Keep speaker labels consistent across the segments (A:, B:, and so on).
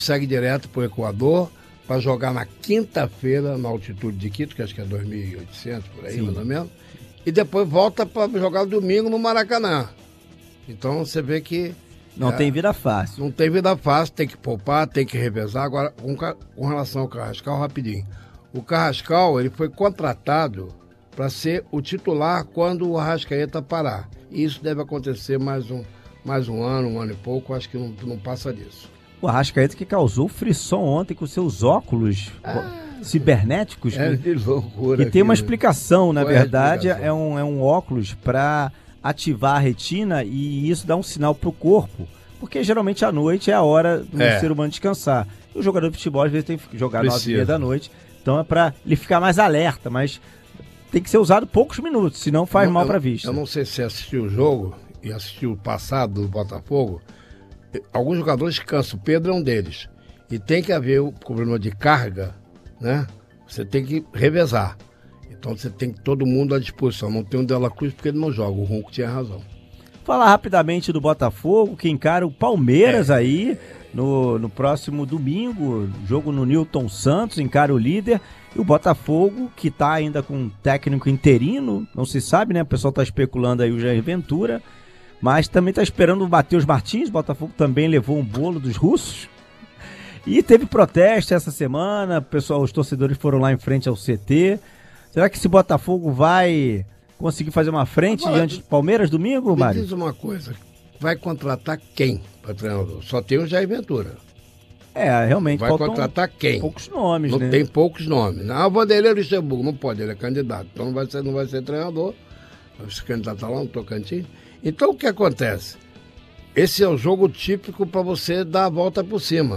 A: segue direto para o Equador para jogar na quinta-feira na altitude de Quito, que acho que é 2.800 por aí, mais ou menos, e depois volta para jogar domingo no Maracanã. Então você vê que
B: não tem vida fácil.
A: Não tem vida fácil, tem que poupar, tem que revezar. Agora, com relação ao Carrascal, rapidinho. O Carrascal, ele foi contratado para ser o titular quando o Arrascaeta parar. E isso deve acontecer mais um ano e pouco, acho que não passa disso.
B: O Arrascaeta que causou frisson ontem com seus óculos cibernéticos.
A: Que loucura.
B: Que tem uma explicação, na verdade, é um óculos para ativar a retina e isso dá um sinal para o corpo, porque geralmente à noite é a hora do ser humano descansar. E o jogador de futebol às vezes tem que jogar 9h30 da noite, então é para ele ficar mais alerta, mas tem que ser usado poucos minutos, senão faz mal para a vista.
A: Eu não sei se assistiu o jogo e assistiu o passado do Botafogo, alguns jogadores cansam, o Pedro é um deles, e tem que haver o problema de carga, né? Você tem que revezar. Então você tem todo mundo à disposição. Não tem o De La Cruz porque ele não joga. O Ronco tinha razão.
B: Falar rapidamente do Botafogo, que encara o Palmeiras aí no próximo domingo. Jogo no Newton Santos, encara o líder. E o Botafogo, que está ainda com um técnico interino, não se sabe, né? O pessoal está especulando aí o Jair Ventura. Mas também está esperando o Matheus Martins. O Botafogo também levou um bolo dos russos. E teve protesto essa semana. Os torcedores foram lá em frente ao CT. Será que esse Botafogo vai conseguir fazer uma frente diante do Palmeiras domingo, Mário?
A: Me diz uma coisa, vai contratar quem para treinador? Só tem o Jair Ventura.
B: Realmente.
A: Vai contratar quem?
B: Poucos nomes,
A: não
B: né?
A: Tem poucos nomes. O Vanderlei Luxemburgo não pode, ele é candidato. Então não vai ser treinador. Vai se candidatar lá no Tocantins. Então o que acontece? Esse é o jogo típico para você dar a volta por cima.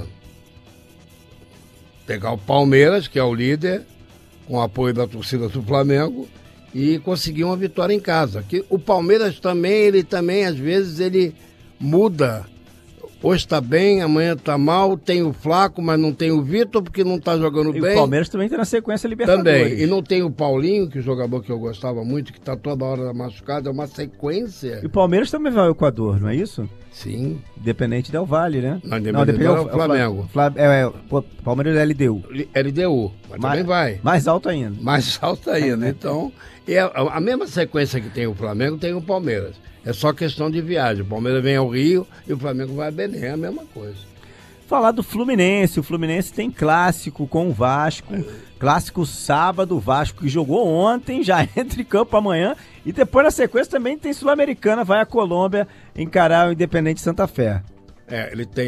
A: Pegar o Palmeiras, que é o líder, com o apoio da torcida do Flamengo, e conseguir uma vitória em casa. Que o Palmeiras também, ele às vezes, ele muda. Hoje está bem, amanhã está mal, tem o Flaco, mas não tem o Vitor, porque não está jogando bem.
B: E o Palmeiras também está na sequência Libertadores.
A: Também, e não tem o Paulinho, que é o jogador que eu gostava muito, que está toda hora machucado, é uma sequência.
B: E o Palmeiras também vai ao Equador, não é isso?
A: Sim.
B: Independente Del Valle, né?
A: Não, Independente é o Flamengo.
B: O Palmeiras é LDU.
A: LDU, mas também vai.
B: Mais alto ainda.
A: Mais alto ainda, então. É a mesma sequência que tem o Flamengo, tem o Palmeiras. É só questão de viagem. O Palmeiras vem ao Rio e o Flamengo vai a Belém, é a mesma coisa.
B: Falar do Fluminense. O Fluminense tem clássico com o Vasco. Clássico sábado, o Vasco que jogou ontem, já entra em campo amanhã. E depois na sequência também tem Sul-Americana, vai a Colômbia encarar o Independente Santa Fé.
A: Ele tem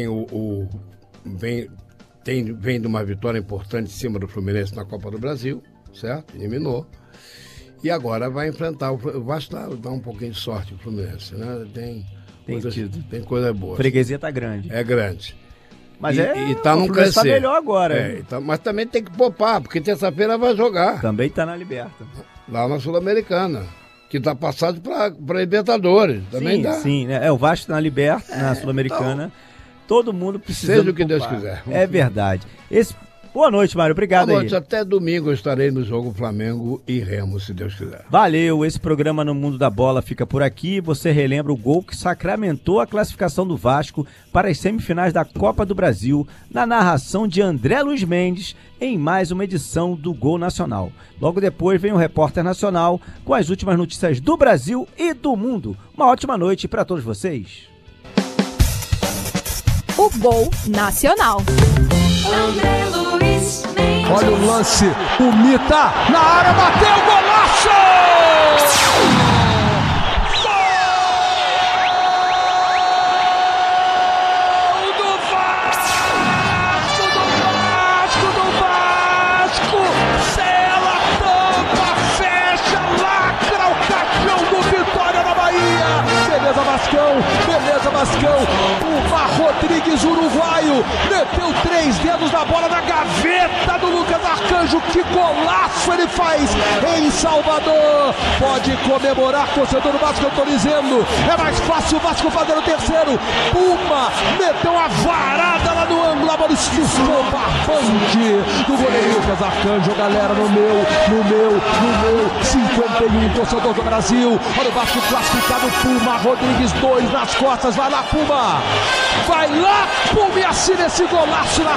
A: vem de uma vitória importante em cima do Fluminense na Copa do Brasil, certo? Eliminou. E agora vai enfrentar o Vasco, dá um pouquinho de sorte o Fluminense, né? Tem coisa boa.
B: A freguesia tá grande.
A: É grande.
B: Mas
A: e tá
B: não crescer. Tá melhor agora.
A: Mas também tem que poupar, porque terça-feira vai jogar.
B: Também tá na Liberta.
A: Lá na Sul-Americana, que tá passado para Libertadores. Também dá.
B: Sim, né? O Vasco na Liberta, na Sul-Americana. Então, todo mundo precisa.
A: Seja o que Deus quiser.
B: É verdade. Boa noite, Mário. Obrigado.
A: Boa noite. Até domingo eu estarei no jogo Flamengo e Remo, se Deus quiser.
B: Valeu. Esse programa No Mundo da Bola fica por aqui. Você relembra o gol que sacramentou a classificação do Vasco para as semifinais da Copa do Brasil, na narração de André Luiz Mendes, em mais uma edição do Gol Nacional. Logo depois vem o Repórter Nacional com as últimas notícias do Brasil e do mundo. Uma ótima noite para todos vocês.
C: O Gol Nacional. André Luiz Mendes.
D: Olha o lance, o Mita na área, bateu, golaço! Gol do Vasco! Sela, tampa, fecha, lacra o caixão do Vitória na Bahia! Beleza, Vascão! O Rodrigues, uruguaio, meteu 3 dedos na bola na gaveta do do Lucas Arcanjo, que golaço ele faz em Salvador. Pode comemorar, torcedor do Vasco, eu tô dizendo, é mais fácil o Vasco fazer o terceiro. Puma meteu uma varada lá no ângulo, a bola esticou barbante do goleiro Lucas Arcanjo. Galera, no meu 51, torcedor do Brasil, olha o Vasco classificado. Puma, Rodrigues 2 nas costas, vai lá Puma, e assina esse golaço na